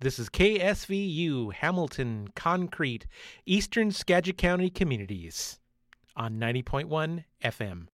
This is KSVU, Hamilton, Concrete, Eastern Skagit County Communities on 90.1 FM.